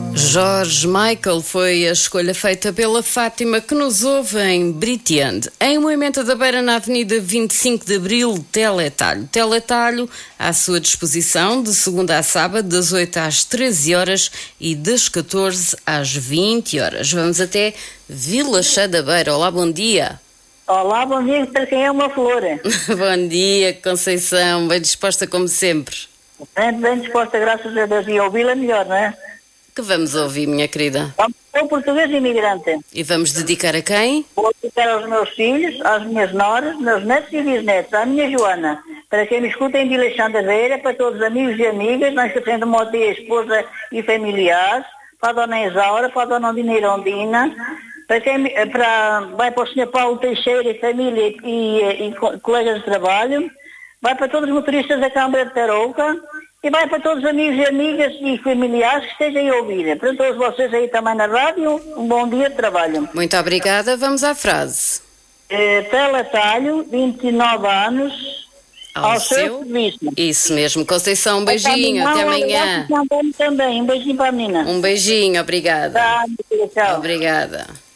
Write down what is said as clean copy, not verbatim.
George Michael foi a escolha feita pela Fátima, que nos ouve em Britiande. Em Moimenta da Beira, na Avenida 25 de Abril, Teletalho. Teletalho à sua disposição de segunda a sábado, das 8 às 13 horas e das 14 às 20 horas. Vamos até Vila Chã da Beira. Olá, bom dia. Olá, bom dia, para quem é uma flor. Bom dia, Conceição, bem disposta como sempre. Bem disposta, graças a Deus, e ouvi-la melhor, não é? Que vamos ouvir, minha querida? Sou português imigrante. E vamos dedicar a quem? Vou dedicar aos meus filhos, às minhas noras, meus netos e bisnetos, à minha Joana, para quem me escuta em Vila Chã da Beira, para todos os amigos e amigas, nós que temos uma tia, esposa e familiares, para a dona Isaura, para a dona Ondina Ondina, vai para o Sr. Paulo Teixeira e família e colegas de trabalho, vai para todos os motoristas da Câmara de Tarouca e vai para todos os amigos e amigas e familiares que estejam a ouvir. Para todos vocês aí também na rádio, um bom dia de trabalho. Muito obrigada, vamos à frase. Teletalho, 29 anos, ao seu serviço. Isso mesmo, Conceição, um beijinho, até amanhã. Também, um beijinho para a menina. Um beijinho, obrigada. Tchau. Obrigada.